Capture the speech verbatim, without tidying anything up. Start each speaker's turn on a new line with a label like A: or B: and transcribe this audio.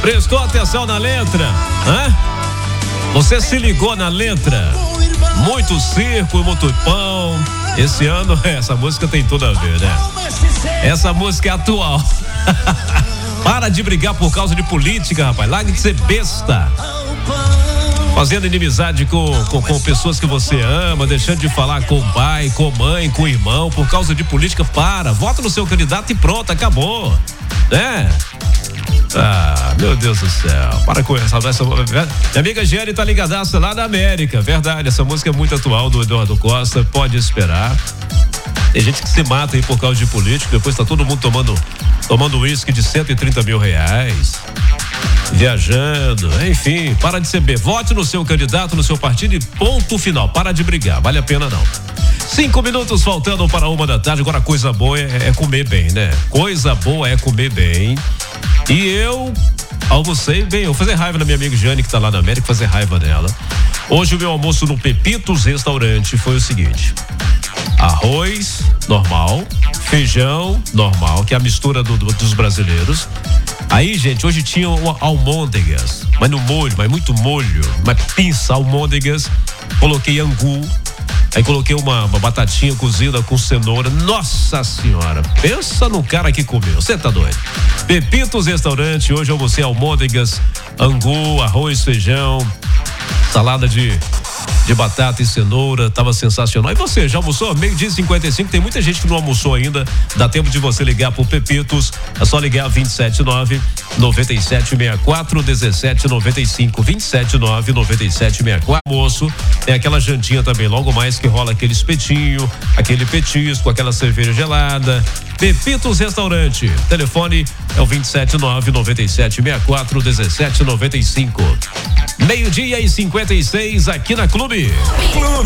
A: Prestou atenção na letra? Hã? Você se ligou na letra? Muito circo e muito pão. Esse ano, essa música tem tudo a ver, né? Essa música é atual. Para de brigar por causa de política, rapaz. Larga de ser besta. Fazendo inimizade com, com, com pessoas que você ama, deixando de falar com o pai, com a mãe, com o irmão, por causa de política. Para, vota no seu candidato e pronto, acabou. Né? Ah, meu Deus do céu. Para com essa. essa minha amiga Jenny tá ligadaça lá na América. Verdade, essa música é muito atual do Eduardo Costa. Pode esperar. Tem gente que se mata aí por causa de político. Depois tá todo mundo tomando tomando uísque de cento e trinta mil reais. Viajando, enfim, para de ser B. Vote no seu candidato, no seu partido e ponto final. Para de brigar, vale a pena não. Cinco minutos faltando para uma da tarde. Agora, coisa boa é, é comer bem, né? Coisa boa é comer bem. E eu almocei bem. Eu vou fazer raiva na minha amiga Jane, que tá lá na América, fazer raiva dela. Hoje o meu almoço no Pepitos Restaurante foi o seguinte: arroz normal, feijão normal, que é a mistura do, do, dos brasileiros. Aí, gente, hoje tinha almôndegas, mas no molho, mas muito molho, mas pinça almôndegas. Coloquei angu, aí coloquei uma, uma batatinha cozida com cenoura. Nossa senhora, pensa no cara que comeu, você tá doido? Pepitos Restaurante, hoje eu almocei almôndegas, angu, arroz, feijão, salada de de batata e cenoura, tava sensacional. E você, já almoçou? Meio-dia e cinquenta e cinco, tem muita gente que não almoçou ainda. Dá tempo de você ligar pro Pepitos. É só ligar vinte e sete nove, noventa e sete sessenta e quatro, dezessete noventa e cinco, vinte e sete nove, noventa e sete sessenta e quatro. Almoço, tem aquela jantinha também, logo mais que rola aquele espetinho, aquele petisco, aquela cerveja gelada. Pepitos Restaurante, telefone é o vinte e sete nove, noventa e sete sessenta e quatro, dezessete noventa e cinco. Meio-dia e cinquenta e seis aqui na Clube.